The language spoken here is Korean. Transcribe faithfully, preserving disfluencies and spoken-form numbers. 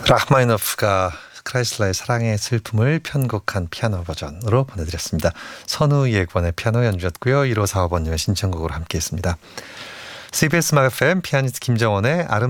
라흐마니노프가 크라이슬러의 사랑의 슬픔을 편곡한 피아노 버전으로 보내드렸습니다. 선우 예권의 피아노 연주였고요. 일오사오 번님의 신청곡으로 함께했습니다. 씨비에스 음악 에프엠 피아니스트 김정원의 아름